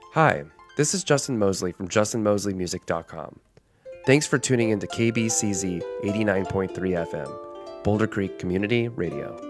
Hi, this is Justin Mosley from justinmosleymusic.com. Thanks for tuning into KBCZ 89.3 FM, Boulder Creek Community Radio.